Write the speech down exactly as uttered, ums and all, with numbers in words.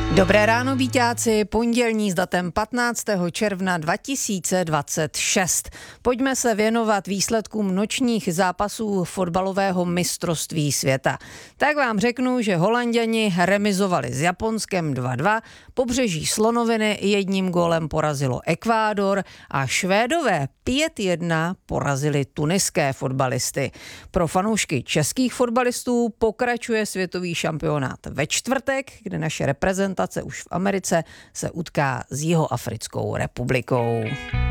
Dobré ráno, víťáci, pondělní s datem patnáctého června dva tisíce dvacet šest. Pojďme se věnovat výsledkům nočních zápasů fotbalového mistrovství světa. Tak vám řeknu, že Holanďani remizovali s Japonskem dva dva, Pobřeží slonoviny jedním gólem porazilo Ekvádor a Švédové pět jedna porazili tuniské fotbalisty. Pro fanoušky českých fotbalistů pokračuje světový šampionát ve čtvrtek, kde naše reprezentace už v Americe se utká s Jihoafrickou republikou.